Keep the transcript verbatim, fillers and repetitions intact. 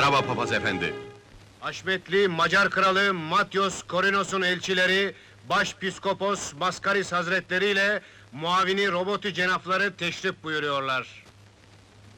Merhaba papaz efendi. Haşmetli Macar kralı Matyos Korinos'un elçileri, Başpiskopos Maskaris Hazretleri ile muavini Robotu cenapları teşrif buyuruyorlar.